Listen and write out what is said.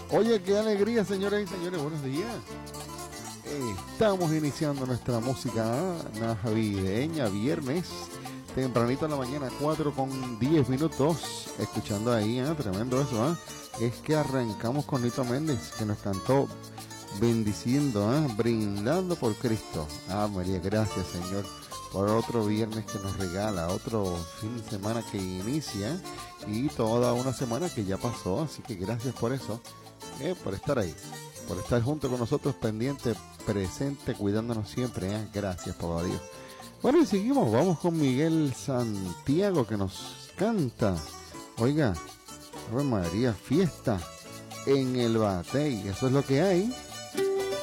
Oye, qué alegría, señoras y señores, buenos días. Estamos iniciando nuestra música navideña, viernes, tempranito en la mañana, 4:10, escuchando ahí, tremendo eso, es que arrancamos con Nito Méndez, que nos cantó bendiciendo, brindando por Cristo. María, gracias, Señor, por otro viernes que nos regala, otro fin de semana que inicia y toda una semana que ya pasó, así que gracias por eso, por estar ahí, por estar junto con nosotros, pendiente, presente, cuidándonos siempre, gracias, papá Dios. Bueno, y seguimos, vamos con Miguel Santiago, que nos canta, oiga, Ave María, fiesta en el Batey, eso es lo que hay.